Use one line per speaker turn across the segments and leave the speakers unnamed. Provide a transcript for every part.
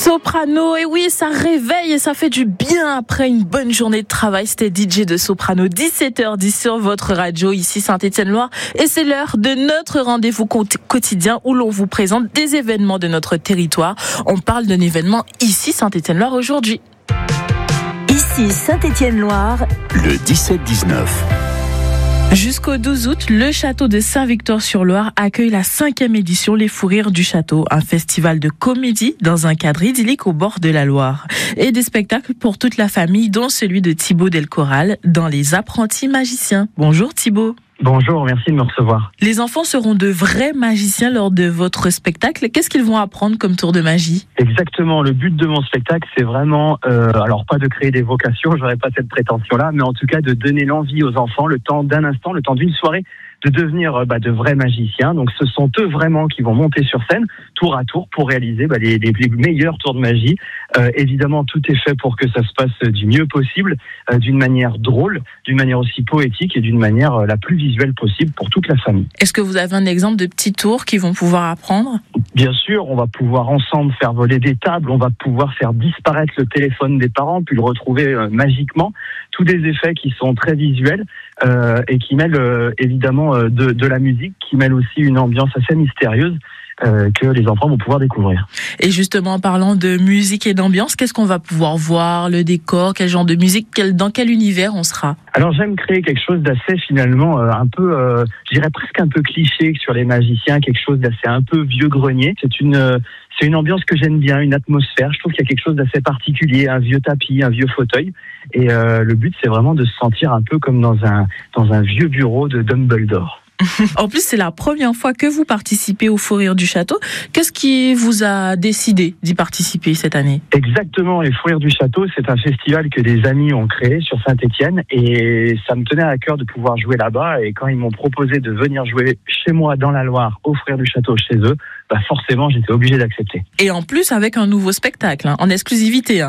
Soprano, et oui, ça réveille et ça fait du bien après une bonne journée de travail. C'était DJ de Soprano, 17h10 sur votre radio, ici Saint-Étienne-Loire. Et c'est l'heure de notre rendez-vous quotidien où l'on vous présente des événements de notre territoire. On parle d'un événement ici Saint-Étienne-Loire aujourd'hui.
Ici Saint-Étienne-Loire,
le 17-19.
Jusqu'au 12 août, le château de Saint-Victor-sur-Loire accueille la 5e édition Les Fous Rires du Château, un festival de comédie dans un cadre idyllique au bord de la Loire. Et des spectacles pour toute la famille, dont celui de Thibaut Delcoral dans Les Apprentis Magiciens. Bonjour Thibaut.
Bonjour, merci de me recevoir.
Les enfants seront de vrais magiciens lors de votre spectacle. Qu'est-ce qu'ils vont apprendre comme tour de magie ?
Exactement, le but de mon spectacle, c'est vraiment, alors pas de créer des vocations, j'aurais pas cette prétention-là, mais en tout cas de donner l'envie aux enfants, le temps d'un instant, le temps d'une soirée, de devenir de vrais magiciens. Donc ce sont eux vraiment qui vont monter sur scène, tour à tour, pour réaliser les meilleurs tours de magie. Évidemment, tout est fait pour que ça se passe du mieux possible, d'une manière drôle, d'une manière aussi poétique et d'une manière la plus visuelle possible pour toute la famille.
Est-ce que vous avez un exemple de petits tours qu'ils vont pouvoir apprendre ?
Bien sûr, on va pouvoir ensemble faire voler des tables, on va pouvoir faire disparaître le téléphone des parents, puis le retrouver magiquement. Tous des effets qui sont très visuels et qui mêlent évidemment de la musique, qui mêle aussi une ambiance assez mystérieuse que les enfants vont pouvoir découvrir.
Et justement, en parlant de musique et d'ambiance, qu'est-ce qu'on va pouvoir voir, le décor, quel genre de musique, dans quel univers on sera ?
Alors j'aime créer quelque chose d'assez finalement un peu, je dirais presque un peu cliché sur les magiciens, quelque chose d'assez un peu vieux grenier. C'est une ambiance que j'aime bien, une atmosphère. Je trouve qu'il y a quelque chose d'assez particulier, un vieux tapis, un vieux fauteuil. Et le but, c'est vraiment de se sentir un peu comme dans un vieux bureau de Dumbledore.
En plus, c'est la première fois que vous participez au Fous Rires du Château. Qu'est-ce qui vous a décidé d'y participer cette année ?
Exactement, les Fous Rires du Château, c'est un festival que des amis ont créé sur Saint-Étienne et ça me tenait à cœur de pouvoir jouer là-bas. Et quand ils m'ont proposé de venir jouer chez moi dans la Loire, au Fous Rires du Château chez eux, forcément, j'étais obligé d'accepter.
Et en plus, avec un nouveau spectacle, en exclusivité.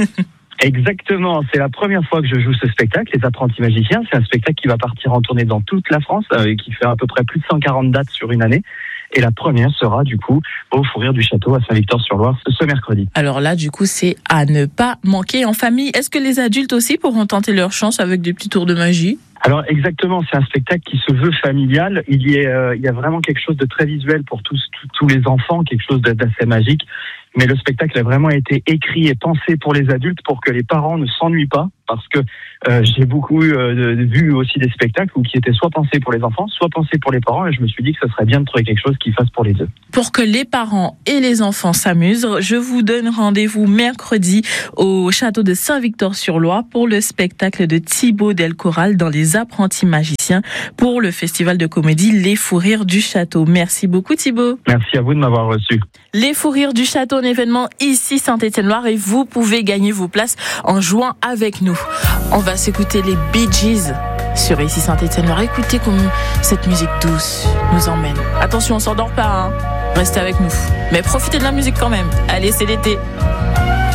Exactement, c'est la première fois que je joue ce spectacle, Les Apprentis Magiciens. C'est un spectacle qui va partir en tournée dans toute la France et qui fait à peu près plus de 140 dates sur une année. Et la première sera du coup au Fous Rires du Château à Saint-Victor-sur-Loire ce mercredi.
Alors là, du coup, c'est à ne pas manquer en famille. Est-ce que les adultes aussi pourront tenter leur chance avec des petits tours de magie ?
Alors exactement, c'est un spectacle qui se veut familial. Il y a vraiment quelque chose de très visuel pour tous les enfants, quelque chose d'assez magique. Mais le spectacle a vraiment été écrit et pensé pour les adultes pour que les parents ne s'ennuient pas. Parce que j'ai beaucoup vu aussi des spectacles qui étaient soit pensés pour les enfants, soit pensés pour les parents. Et je me suis dit que ce serait bien de trouver quelque chose qui fasse pour les deux.
Pour que les parents et les enfants s'amusent, je vous donne rendez-vous mercredi au château de Saint-Victor-sur-Loire pour le spectacle de Thibaut Delcoral dans Les Apprentis Magiciens pour le festival de comédie Les Fous Rires du Château. Merci beaucoup Thibaut.
Merci à vous de m'avoir reçu.
Les Fous Rires du Château, un événement ici Saint-Étienne-Loire et vous pouvez gagner vos places en jouant avec nous. On va s'écouter les Bee Gees sur ici Saint-Étienne-Loire. Écoutez comme cette musique douce nous emmène. Attention, on s'endort pas, Restez avec nous. Mais profitez de la musique quand même. Allez, c'est l'été.